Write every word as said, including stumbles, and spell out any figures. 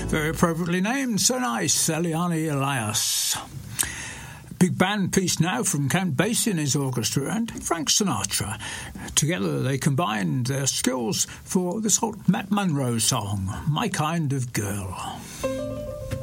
Very appropriately named, so nice, Eliane Elias. Big band piece now from Count Basie and his orchestra and Frank Sinatra. Together they combined their skills for this old Matt Monro song, My Kind of Girl.